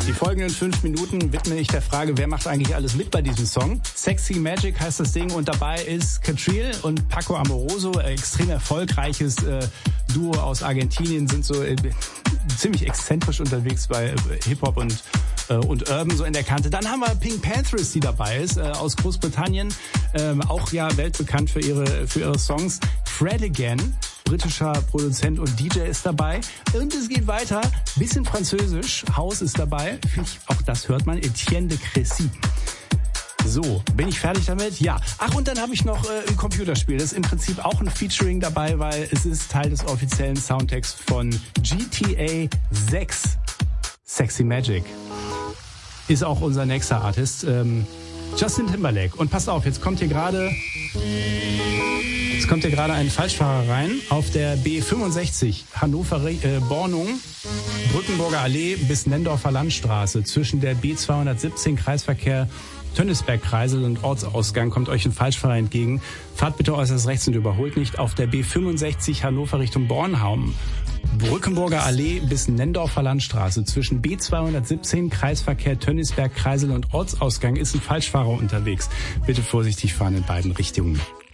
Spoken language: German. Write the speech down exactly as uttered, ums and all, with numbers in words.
Die folgenden fünf Minuten widme ich der Frage, wer macht eigentlich alles mit bei diesem Song. Sexy Magic heißt das Ding und dabei ist Catriel und Paco Amoroso, extrem erfolgreiches äh, Duo aus Argentinien, sind so äh, ziemlich exzentrisch unterwegs bei äh, Hip-Hop und äh, und Urban so in der Kante. Dann haben wir Pink Panthers, die dabei ist, äh, aus Großbritannien, äh, auch ja weltbekannt für ihre für ihre Songs. Fred Again, britischer Produzent und D J ist dabei. Und es geht weiter. Bisschen Französisch. House ist dabei. Ich, auch das hört man. Etienne de Crécy. So, bin ich fertig damit? Ja. Ach, und dann habe ich noch äh, ein Computerspiel. Das ist im Prinzip auch ein Featuring dabei, weil es ist Teil des offiziellen Soundtracks von G T A sechs. Sexy Magic. Ist auch unser nächster Artist. Ähm, Justin Timberlake. Und passt auf, jetzt kommt hier gerade... Jetzt kommt hier gerade ein Falschfahrer rein auf der B fünfundsechzig Hannover äh, Bornung, Brückenburger Allee bis Nendorfer Landstraße. Zwischen der B zweihundertsiebzehn Kreisverkehr Tönnisberg-Kreisel und Ortsausgang kommt euch ein Falschfahrer entgegen. Fahrt bitte äußerst rechts und überholt nicht auf der B fünfundsechzig Hannover Richtung Bornholm. Brückenburger Allee bis Nendorfer Landstraße. Zwischen B zweihundertsiebzehn Kreisverkehr Tönnisberg-Kreisel und Ortsausgang ist ein Falschfahrer unterwegs. Bitte vorsichtig fahren in beiden Richtungen.